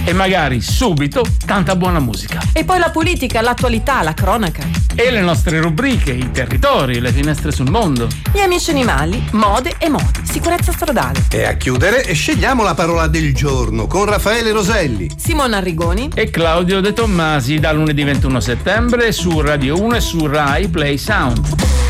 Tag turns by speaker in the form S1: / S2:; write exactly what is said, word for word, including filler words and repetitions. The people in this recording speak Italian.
S1: e magari subito tanta buona musica.
S2: E poi la politica, l'attualità, la cronaca.
S1: E le nostre rubriche, i territori, le finestre sul mondo.
S2: Gli amici animali, mode e modi, sicurezza stradale.
S3: E a chiudere scegliamo la parola del giorno con Raffaele Roselli,
S2: Simona Arrigoni
S1: e Claudio De Tommasi, da lunedì ventuno settembre su Radio uno e su Rai Play Sound.